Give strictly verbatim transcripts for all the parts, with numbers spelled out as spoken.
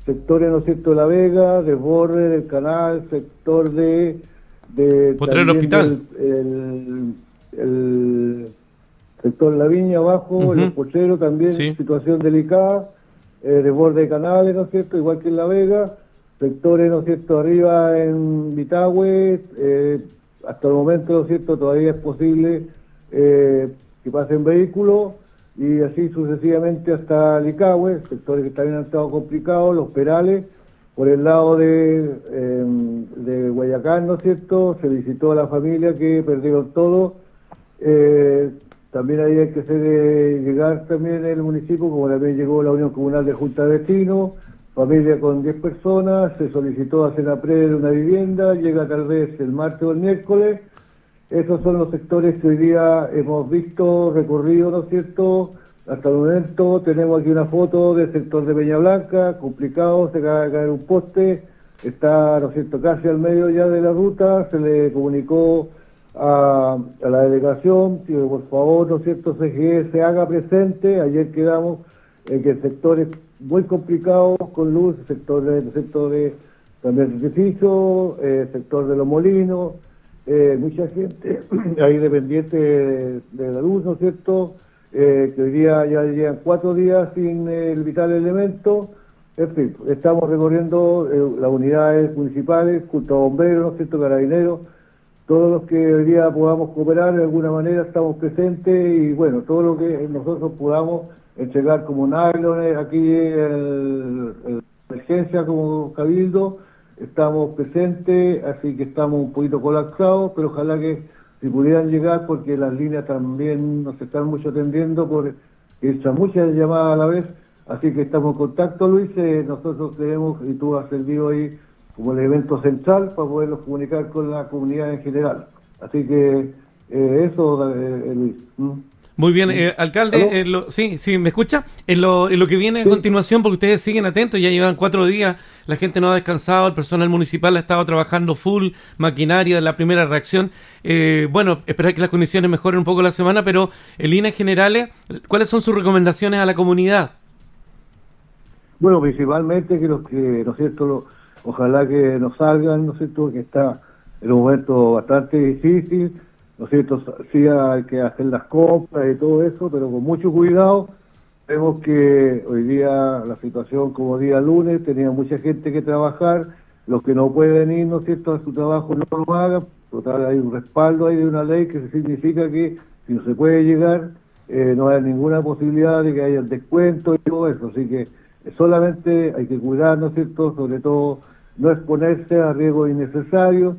sectores, ¿no es cierto?, de La Vega, desborde del canal, sector de... de Potrero Hospital. Del, el, el sector La Viña abajo, uh-huh. Los Potreros también, sí. Situación delicada, eh, desborde de canales, ¿no es cierto?, igual que en La Vega, sectores, ¿no es cierto?, arriba en Vitahue, eh, hasta el momento, ¿no es cierto?, todavía es posible eh, que pasen vehículos, y así sucesivamente hasta Licahue, sectores que también han estado complicados, Los Perales, por el lado de, eh, de Guayacán, ¿no es cierto?, se visitó a la familia que perdieron todo, eh, también ahí hay que hacer eh, llegar también el municipio, como también llegó la Unión Comunal de Junta de Vecinos, familia con diez personas, se solicitó hacer a pre de una vivienda, llega tal vez el martes o el miércoles. Esos son los sectores que hoy día hemos visto, recorrido, ¿no es cierto? Hasta el momento tenemos aquí una foto del sector de Peña Blanca, complicado, se acaba de caer un poste, está, ¿no es cierto?, casi al medio ya de la ruta, se le comunicó a, a la delegación que por favor, ¿no es cierto?, C G E se haga presente. Ayer quedamos en que el sector es muy complicado con luz, el sector de, el sector de también edificio, eh, sector de los molinos, eh, mucha gente ahí dependiente de, de la luz, ¿no es cierto?, eh, que hoy día ya llevan cuatro días sin eh, el vital elemento. En fin, estamos recorriendo eh, las unidades municipales junto a bomberos, ¿no es cierto?, carabineros, todos los que hoy día podamos cooperar de alguna manera estamos presentes, y bueno, todo lo que nosotros podamos entregar como nylon aquí en la emergencia como Cabildo, estamos presentes, así que estamos un poquito colapsados, pero ojalá que si pudieran llegar, porque las líneas también nos están mucho atendiendo, por echan muchas llamadas a la vez, así que estamos en contacto, Luis, eh, nosotros tenemos, y tú has servido ahí como el evento central para poderlos comunicar con la comunidad en general. Así que eh, eso, eh, Luis. ¿Mm? Muy bien, eh, alcalde, eh, lo, sí, sí, ¿me escucha? En lo, en lo que viene a sí. continuación, porque ustedes siguen atentos, ya llevan cuatro días, la gente no ha descansado, el personal municipal ha estado trabajando full, maquinaria de la primera reacción. Eh, bueno, esperar que las condiciones mejoren un poco la semana, pero en líneas generales, ¿cuáles son sus recomendaciones a la comunidad? Bueno, principalmente que los que, ¿no es cierto?, lo, ojalá que nos salgan, ¿no es cierto?, que está en un momento bastante difícil, ¿no es cierto?, sí hay que hacer las compras y todo eso, pero con mucho cuidado. Vemos que hoy día la situación como día lunes, tenía mucha gente que trabajar, los que no pueden ir, ¿no es cierto?, a su trabajo no lo hagan, total hay un respaldo ahí de una ley que significa que si no se puede llegar, eh, no hay ninguna posibilidad de que haya descuento y todo eso, así que solamente hay que cuidar, ¿no es cierto?, sobre todo no exponerse a riesgos innecesarios.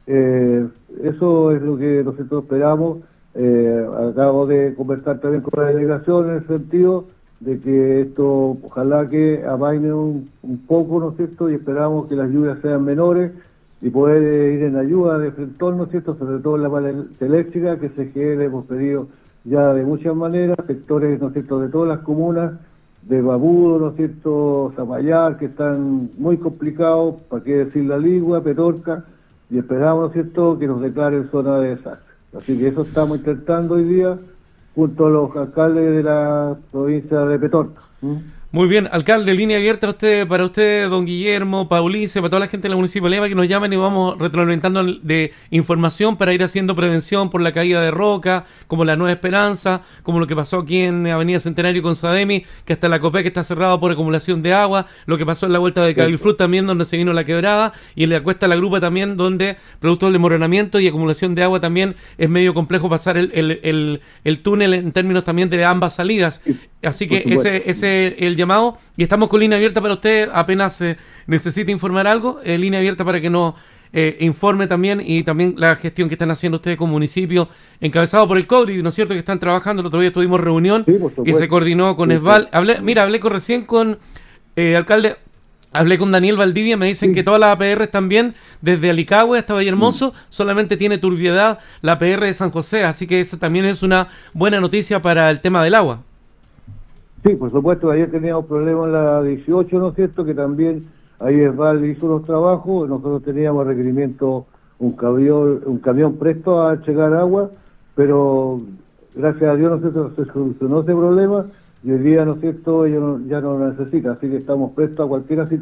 Eh, eso es lo que nosotros esperamos. Eh, acabo de conversar también con la delegación en el sentido de que esto ojalá que amaine un, un poco, ¿no es cierto?, y esperamos que las lluvias sean menores y poder eh, ir en ayuda de frentón, ¿no es cierto?, sobre todo en la parte eléctrica, que C G E le hemos pedido ya de muchas maneras, sectores, ¿no es cierto?, de todas las comunas, de Babudo, ¿no es cierto?, Zamayar, que están muy complicados, para qué decir La Ligua, Petorca, y esperamos, ¿no es cierto?, que nos declaren zona de desastre. Así que eso estamos intentando hoy día, junto a los alcaldes de la provincia de Petorca. ¿Mm? Muy bien, alcalde, línea abierta a usted, para usted, don Guillermo, Paulice, para toda la gente de la municipalidad, que nos llamen y vamos retroalimentando de información para ir haciendo prevención por la caída de roca, como la Nueva Esperanza, como lo que pasó aquí en Avenida Centenario con Sademi, que hasta la Copec está cerrado por acumulación de agua, lo que pasó en la vuelta de Cabilfrut también, donde se vino la quebrada, y en la Cuesta La Grupa también, donde producto del desmoronamiento y acumulación de agua también es medio complejo pasar el, el, el, el túnel en términos también de ambas salidas. Así que ese ese el llamado, y estamos con línea abierta para usted, apenas eh, necesita informar algo, eh, línea abierta para que nos eh, informe también, y también la gestión que están haciendo ustedes como municipio, encabezado por el CODRI, ¿no es cierto?, que están trabajando. El otro día tuvimos reunión sí, y se coordinó con sí, ESVAL. Hablé, mira, hablé con, recién con, eh, alcalde, hablé con Daniel Valdivia, me dicen sí. que todas las A P R también, desde Alicahue hasta Vallehermoso, sí. solamente tiene turbiedad la A P R de San José, así que esa también es una buena noticia para el tema del agua. Sí, por supuesto, ayer teníamos problemas en la dieciocho, ¿no es cierto?, que también ahí ESVAL hizo los trabajos, nosotros teníamos requerimiento, un camión, un camión presto a checar agua, pero gracias a Dios, ¿no es cierto?, se solucionó ese problema, y hoy día, ¿no es cierto?, ellos no, ya no lo necesitan, así que estamos prestos a cualquier situación.